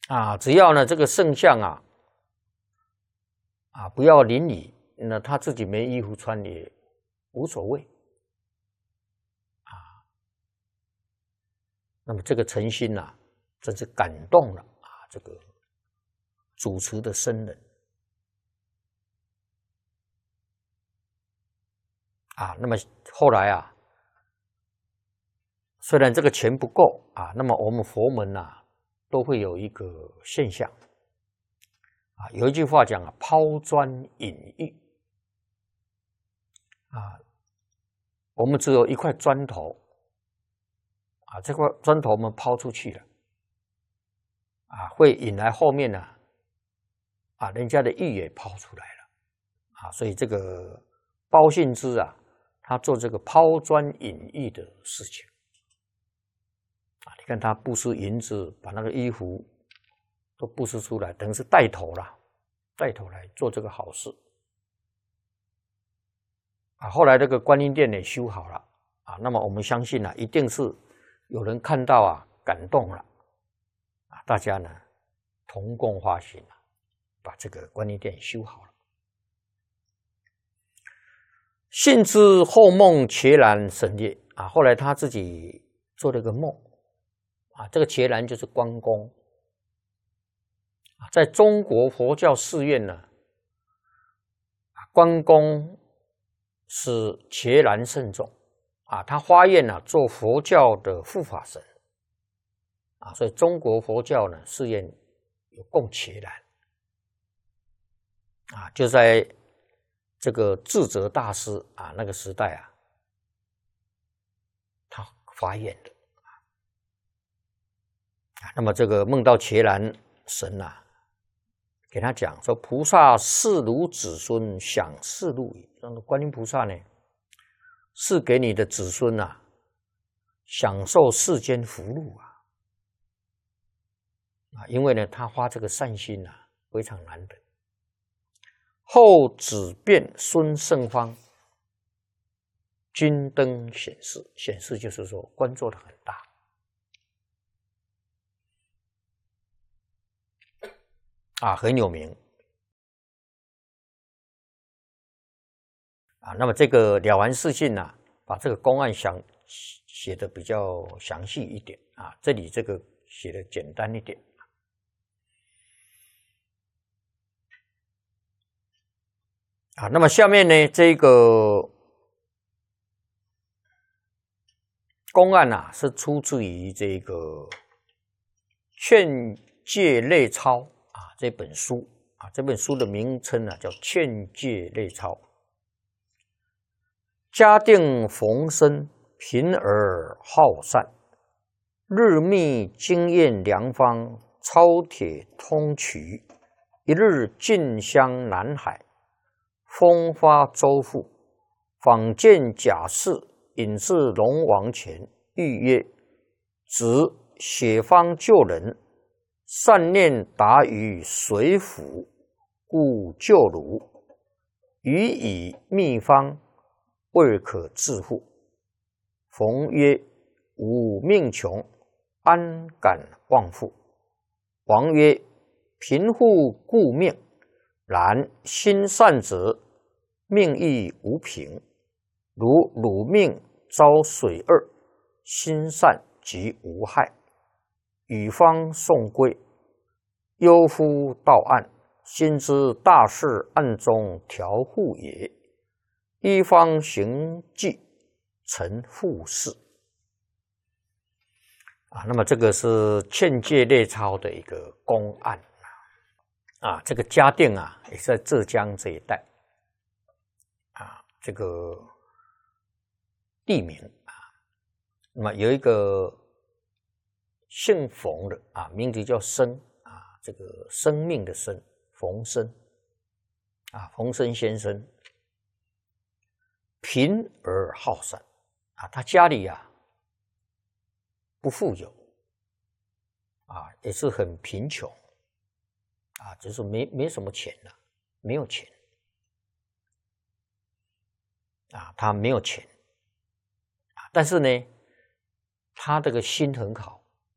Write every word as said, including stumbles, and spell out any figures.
啊，只要呢这个圣像啊啊不要淋雨，那他自己没衣服穿也无所谓啊。那么这个诚心呐、啊，真是感动了啊这个主持的僧人啊。那么后来啊，虽然这个钱不够啊，那么我们佛门呐、啊。都会有一个现象啊，有一句话讲啊，抛砖引玉啊，我们只有一块砖头啊，这块砖头我们抛出去了啊，会引来后面呢啊，人家的玉也抛出来了啊，所以这个包信之啊，他做这个抛砖引玉的事情。你看他布施银子，把那个衣服都布施出来，等于是带头啦，带头来做这个好事啊。后来这个观音殿也修好了啊，那么我们相信啊，一定是有人看到啊，感动了啊，大家呢同共发心啊，把这个观音殿修好了。信之后梦伽蓝神业啊，后来他自己做了个梦。啊，这个伽蓝就是关公啊，在中国佛教寺院呢，关公是伽蓝圣众啊，他发愿呢做佛教的护法神啊，所以中国佛教呢寺院有供伽蓝啊，就在这个智者大师啊那个时代啊，他发愿的。那么这个梦到伽蓝神啊，给他讲说：“菩萨是如子孙享世路矣。”那个观音菩萨呢，是给你的子孙啊，享受世间福禄啊！啊，因为呢，他发这个善心啊，非常难得。后子变孙胜方，金灯显示，显示就是说官做得很大。啊，很有名啊。那么这个了凡四训呢，把这个公案详写的比较详细一点啊。这里这个写的简单一点啊。那么下面呢，这个公案啊，是出自于这个《劝诫类钞》。啊，这本书啊，这本书的名称呢、啊、叫《劝诫类钞》。家定逢生，贫而好善，日觅经验良方，超铁通衢。一日进乡南海，风发舟覆，访见贾氏，引至龙王前，欲曰：“子写方救人。”善念达于水府，故救汝。予以秘方，未可致富。逢曰：“吾命穷，安敢忘富？”王曰：“贫富故命，然心善者，命亦无贫。如汝命遭水厄，心善即无害。”与方送归，忧夫到案，心知大事暗中调护也。一方行迹，成富事。啊，那么这个是劝诫类钞的一个公案啊。这个嘉定啊，也是在浙江这一带啊，这个地名啊。那么有一个姓冯的啊，名字叫生啊，这个生命的生，冯生啊，冯生先生，贫而好善啊，他家里啊不富有啊，也是很贫穷啊，就是没没什么钱了、啊，没有钱啊，他没有钱啊，但是呢，他这个心很好。